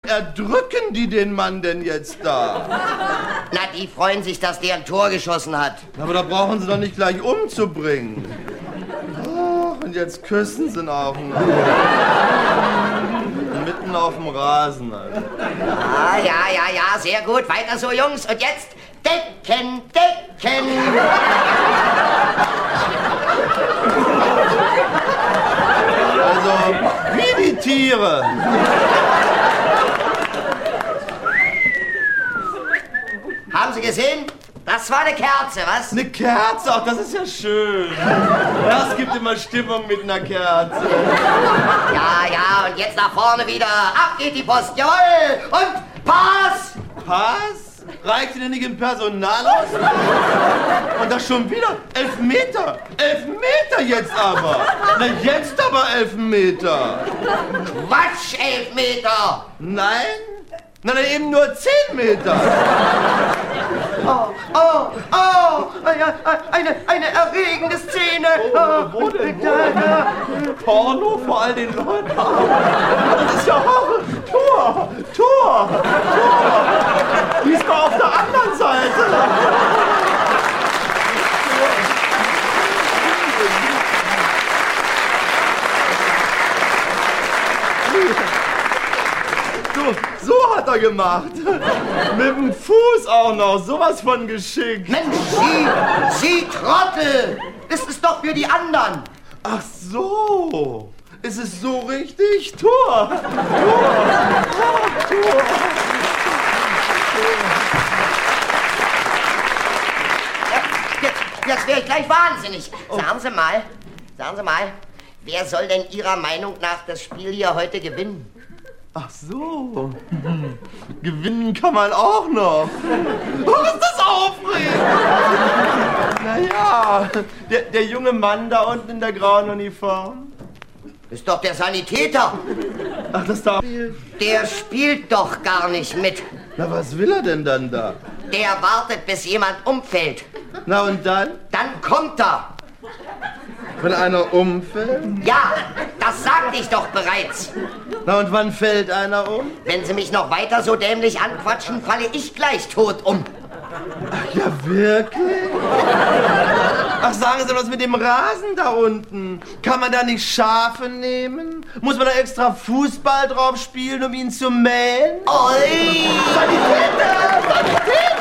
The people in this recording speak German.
erdrücken die den Mann denn jetzt da? Na, die freuen sich, dass der ein Tor geschossen hat. Aber da brauchen sie doch nicht gleich umzubringen. Ach, und jetzt küssen sie ihn auch noch. Mitten auf dem Rasen, Alter. Ah, ja, sehr gut. Weiter so, Jungs. Und jetzt Decken, Decken. Also, wie die Tiere. Haben Sie gesehen? Das war eine Kerze, was? Eine Kerze, ach, das ist ja schön. Das gibt immer Stimmung mit einer Kerze. Ja, und jetzt nach vorne wieder. Ab geht die Post, jawohl. Und Pass. Pass? Reicht ihr denn nicht im Personal aus? Und das schon wieder? 11 Meter! 11 Meter jetzt aber! Na, jetzt aber 11 Meter! Quatsch, 11 Meter. Nein? Na, dann eben nur 10 Meter! Eine erregende Szene. Wo denn? Porno vor all den Leuten? Das ist ja Horror! Tor! Die ist doch auf der anderen Seite! So hat er gemacht. Mit dem Fuß auch noch. Sowas von geschickt. Mensch, Sie Trottel. Das ist doch für die anderen. Ach so. Ist es so richtig? Tor. Jetzt wäre ich gleich wahnsinnig. Sagen Sie mal, wer soll denn Ihrer Meinung nach das Spiel hier heute gewinnen? Ach so. Gewinnen kann man auch noch. Oh, ist das aufregend. Naja, der junge Mann da unten in der grauen Uniform. Ist doch der Sanitäter. Ach, das da. Der spielt doch gar nicht mit. Na, was will er denn dann da? Der wartet, bis jemand umfällt. Na, und dann? Dann kommt er. Wenn einer umfällt? Ja, das sagte ich doch bereits. Na, und wann fällt einer um? Wenn Sie mich noch weiter so dämlich anquatschen, falle ich gleich tot um. Ach ja, wirklich? Ach, sagen Sie was mit dem Rasen da unten. Kann man da nicht Schafe nehmen? Muss man da extra Fußball drauf spielen, um ihn zu mähen? Oi! Sanitäter!